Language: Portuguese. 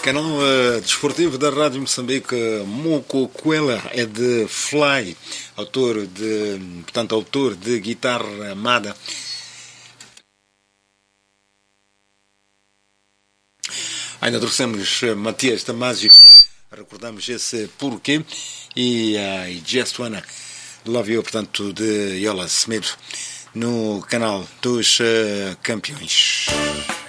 Canal desportivo da Rádio Moçambique. Moko Coelho é de Fly, autor de Guitarra Amada. Ainda trouxemos Matias Damasio, recordamos esse porquê, e Just Wanna Love You, portanto, de Yola Smith, no canal dos campeões.